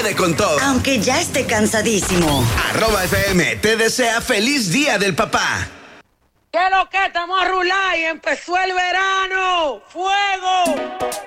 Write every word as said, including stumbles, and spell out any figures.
viene con todo. Aunque ya esté cansadísimo. Arroba F M te desea feliz día del papá. ¿Qué lo que? Estamos a rular y empezó el verano. ¡Fuego!